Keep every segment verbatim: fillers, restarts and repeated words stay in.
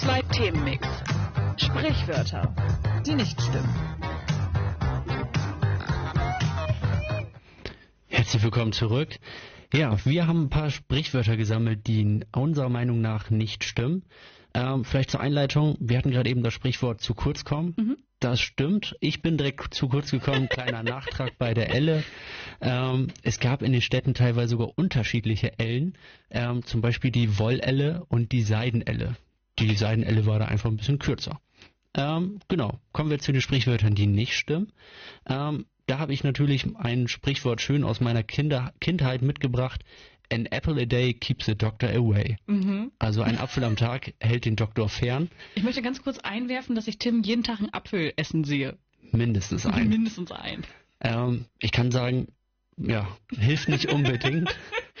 Zwei Themenmix. Sprichwörter, die nicht stimmen. Herzlich willkommen zurück. Ja, wir haben ein paar Sprichwörter gesammelt, die unserer Meinung nach nicht stimmen. Ähm, vielleicht zur Einleitung, wir hatten gerade eben das Sprichwort zu kurz kommen. Mhm. Das stimmt. Ich bin direkt zu kurz gekommen. Kleiner Nachtrag bei der Elle. Ähm, es gab in den Städten teilweise sogar unterschiedliche Ellen. Ähm, zum Beispiel die Wollelle und die Seidenelle. Die Seidenelle war da einfach ein bisschen kürzer. Ähm, genau. Kommen wir zu den Sprichwörtern, die nicht stimmen. Ähm, da habe ich natürlich ein Sprichwort schön aus meiner Kinder- Kindheit mitgebracht. An apple a day keeps the doctor away. Mhm. Also ein Apfel am Tag hält den Doktor fern. Ich möchte ganz kurz einwerfen, dass ich Tim jeden Tag einen Apfel essen sehe. Mindestens ein. Mindestens ein. Ähm, ich kann sagen, ja, hilft nicht unbedingt.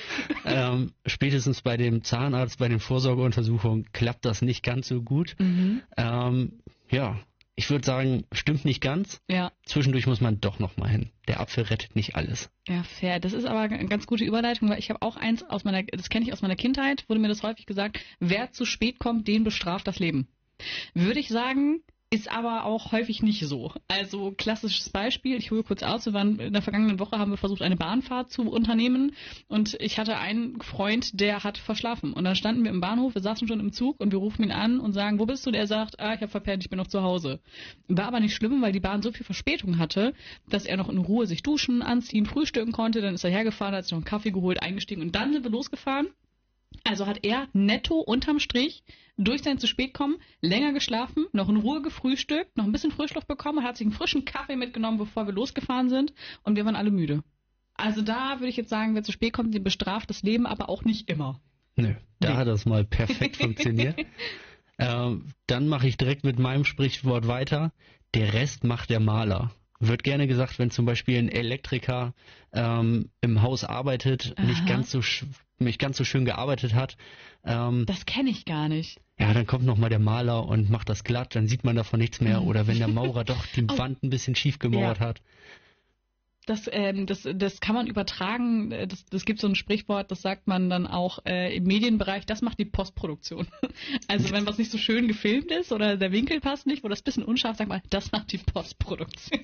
ähm, spätestens bei dem Zahnarzt, bei den Vorsorgeuntersuchungen klappt das nicht ganz so gut. Mhm. Ähm, ja, ich würde sagen, stimmt nicht ganz. Ja. Zwischendurch muss man doch noch mal hin. Der Apfel rettet nicht alles. Ja, fair. Das ist aber eine ganz gute Überleitung, weil ich habe auch eins aus meiner, das kenne ich aus meiner Kindheit, wurde mir das häufig gesagt, wer zu spät kommt, den bestraft das Leben. Würde ich sagen, ist aber auch häufig nicht so. Also klassisches Beispiel, ich hole kurz aus, wir waren in der vergangenen Woche, haben wir versucht, eine Bahnfahrt zu unternehmen und ich hatte einen Freund, der hat verschlafen. Und dann standen wir im Bahnhof, wir saßen schon im Zug und wir rufen ihn an und sagen, wo bist du? Der sagt, ah, ich habe verpennt, ich bin noch zu Hause. War aber nicht schlimm, weil die Bahn so viel Verspätung hatte, dass er noch in Ruhe sich duschen, anziehen, frühstücken konnte. Dann ist er hergefahren, hat sich noch einen Kaffee geholt, eingestiegen und dann sind wir losgefahren. Also hat er netto unterm Strich durch sein zu spät kommen länger geschlafen, noch in Ruhe gefrühstückt, noch ein bisschen Frischluft bekommen, hat sich einen frischen Kaffee mitgenommen, bevor wir losgefahren sind und wir waren alle müde. Also da würde ich jetzt sagen, wer zu spät kommt, den bestraft das Leben, aber auch nicht immer. Nö, da nee. hat das mal perfekt funktioniert. ähm, dann mache ich direkt mit meinem Sprichwort weiter. Der Rest macht der Maler. Wird gerne gesagt, wenn zum Beispiel ein Elektriker ähm, im Haus arbeitet, nicht ganz so sch- nicht ganz so schön gearbeitet hat. Ähm, das kenne ich gar nicht. Ja, dann kommt nochmal der Maler und macht das glatt, dann sieht man davon nichts mehr. Oder wenn der Maurer doch die oh. Wand ein bisschen schief gemauert ja. hat. Das, ähm, das, das kann man übertragen, das, das gibt so ein Sprichwort, das sagt man dann auch äh, im Medienbereich, das macht die Postproduktion. Also wenn was nicht so schön gefilmt ist oder der Winkel passt nicht, wo das ein bisschen unscharf, sagt man, das macht die Postproduktion.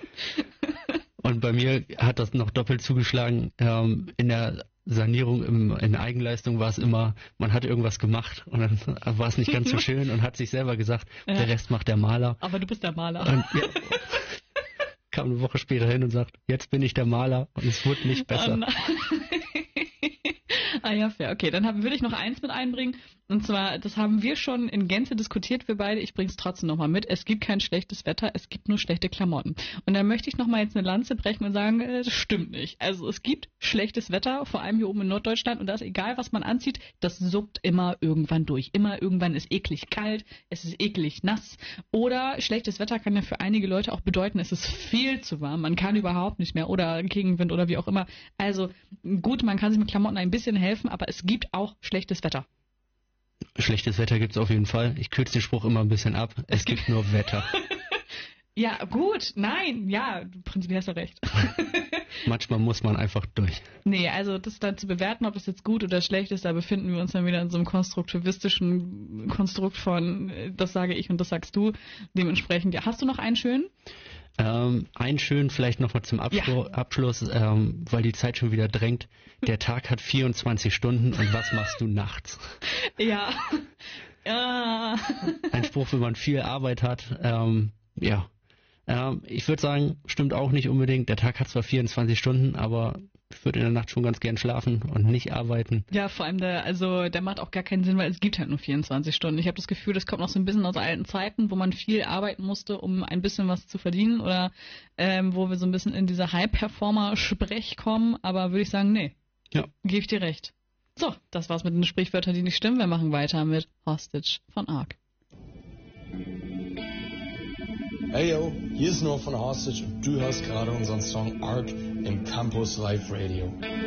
Und bei mir hat das noch doppelt zugeschlagen. Ähm, in der Sanierung im, in Eigenleistung war es immer, man hat irgendwas gemacht und dann war es nicht ganz so schön und hat sich selber gesagt, ja. der Rest macht der Maler. Aber du bist der Maler. Und, ja, kam eine Woche später hin und sagt, jetzt bin ich der Maler und es wird nicht besser. Oh ah ja, fair. Okay, dann haben, würde ich noch eins mit einbringen. Und zwar, das haben wir schon in Gänze diskutiert, wir beide. Ich bringe es trotzdem nochmal mit. Es gibt kein schlechtes Wetter, es gibt nur schlechte Klamotten. Und da möchte ich nochmal jetzt eine Lanze brechen und sagen, äh, das stimmt nicht. Also es gibt schlechtes Wetter, vor allem hier oben in Norddeutschland. Und da ist egal, was man anzieht, das suppt immer irgendwann durch. Immer irgendwann ist eklig kalt, es ist eklig nass. Oder schlechtes Wetter kann ja für einige Leute auch bedeuten, es ist viel zu warm. Man kann überhaupt nicht mehr oder Gegenwind oder wie auch immer. Also gut, man kann sich mit Klamotten ein bisschen helfen, aber es gibt auch schlechtes Wetter. Schlechtes Wetter gibt's auf jeden Fall. Ich kürze den Spruch immer ein bisschen ab. Es, es gibt, gibt nur Wetter. Ja, gut. Nein, ja, prinzipiell hast du recht. Manchmal muss man einfach durch. Nee, also das dann zu bewerten, ob das jetzt gut oder schlecht ist, da befinden wir uns dann wieder in so einem konstruktivistischen Konstrukt von, das sage ich und das sagst du. Dementsprechend, ja. Hast du noch einen schönen? Ähm, einen schönen vielleicht nochmal zum Abschlu- ja. Abschluss, ähm, weil die Zeit schon wieder drängt. Der Tag hat vierundzwanzig Stunden und was machst du nachts? Ja. ja. Ein Spruch, wenn man viel Arbeit hat. Ähm, ja. Ähm, ich würde sagen, stimmt auch nicht unbedingt. Der Tag hat zwar vierundzwanzig Stunden, aber ich würde in der Nacht schon ganz gern schlafen und nicht arbeiten. Ja, vor allem der, also der macht auch gar keinen Sinn, weil es gibt halt nur vierundzwanzig Stunden. Ich habe das Gefühl, das kommt noch so ein bisschen aus alten Zeiten, wo man viel arbeiten musste, um ein bisschen was zu verdienen oder ähm, wo wir so ein bisschen in dieser High-Performer-Sprech kommen. Aber würde ich sagen, nee. Ja. Gebe ich dir recht. So, das war's mit den Sprichwörtern, die nicht stimmen. Wir machen weiter mit Hostage von Ark. Hey yo, hier ist Noah von Hostage und du hörst gerade unseren Song Ark im Campus Live Radio.